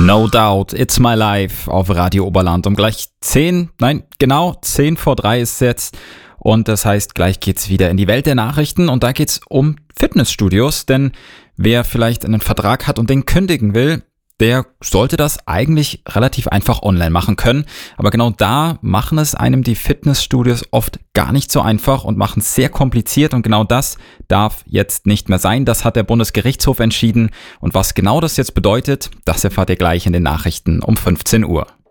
No Doubt, It's My Life auf Radio Oberland. Um gleich 10 vor 3 ist es jetzt. Und das heißt, gleich geht's wieder in die Welt der Nachrichten. Und da geht's um Fitnessstudios. Denn wer vielleicht einen Vertrag hat und den kündigen will, der sollte das eigentlich relativ einfach online machen können. Aber genau da machen es einem die Fitnessstudios oft gar nicht so einfach und machen es sehr kompliziert. Und genau das darf jetzt nicht mehr sein. Das hat der Bundesgerichtshof entschieden. Und was genau das jetzt bedeutet, das erfahrt ihr gleich in den Nachrichten um 15 Uhr.